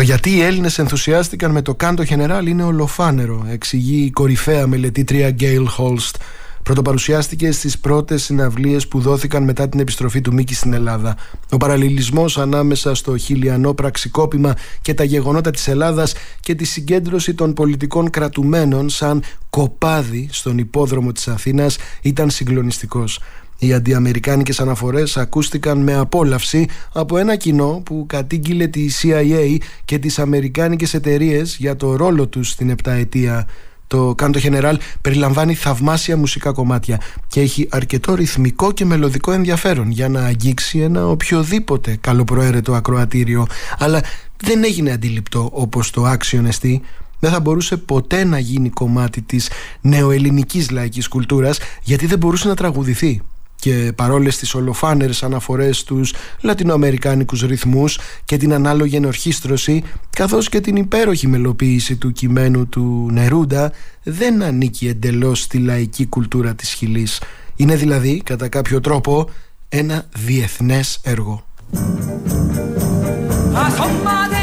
γιατί οι Έλληνες ενθουσιάστηκαν με το Κάντο Γενεράλ είναι ολοφάνερο, εξηγεί η κορυφαία μελετήτρια Γκέιλ Χόλστ. Πρωτοπαρουσιάστηκε στις πρώτες συναυλίες που δόθηκαν μετά την επιστροφή του Μίκη στην Ελλάδα. Ο παραλληλισμός ανάμεσα στο χιλιανό πραξικόπημα και τα γεγονότα της Ελλάδας και τη συγκέντρωση των πολιτικών κρατουμένων σαν κοπάδι στον υπόδρομο της Αθήνας ήταν συγκλονιστικός. Οι αντιαμερικάνικες αναφορές ακούστηκαν με απόλαυση από ένα κοινό που κατήγγειλε τη CIA και τις αμερικάνικες εταιρείες για το ρόλο τους στην επταετία. Το Κάντο Γενεράλ περιλαμβάνει θαυμάσια μουσικά κομμάτια και έχει αρκετό ρυθμικό και μελωδικό ενδιαφέρον για να αγγίξει ένα οποιοδήποτε καλοπροαίρετο ακροατήριο, αλλά δεν έγινε αντιληπτό όπως το άξιον εστί. Δεν θα μπορούσε ποτέ να γίνει κομμάτι της νεοελληνικής λαϊκής κουλτούρας, γιατί δεν μπορούσε να τραγουδηθεί. Και παρόλες τις ολοφάνερες αναφορές στους λατινοαμερικάνικους ρυθμούς και την ανάλογη ενορχήστρωση, καθώς και την υπέροχη μελοποίηση του κειμένου του Νερούντα, δεν ανήκει εντελώς στη λαϊκή κουλτούρα της Χιλής. Είναι δηλαδή, κατά κάποιο τρόπο, ένα διεθνές έργο.